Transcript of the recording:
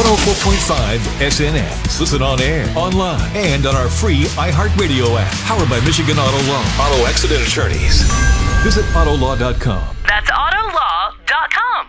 104.5 SNX. Listen on air, online, and on our free iHeartRadio app. Powered by Michigan Auto Law. Auto Accident Attorneys. Visit Autolaw.com. That's Autolaw.com.